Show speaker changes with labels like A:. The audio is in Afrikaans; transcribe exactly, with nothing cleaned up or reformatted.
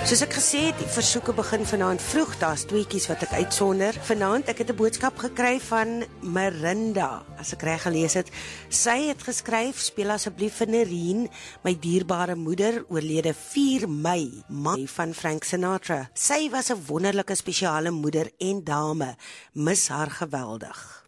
A: Soos ek gesê het, die versoeke begin vanaand vroeg, daar's tweeetjies wat ek uitsonder. Vanaand, ek het 'n boodskap gekry van Marinda, as ek reg gelees het. Sy het geskryf, speel asseblief vir Nerine, my dierbare moeder, oorlede vier Mei, man van Frank Sinatra. Sy was 'n wonderlike spesiale moeder en dame, mis haar geweldig.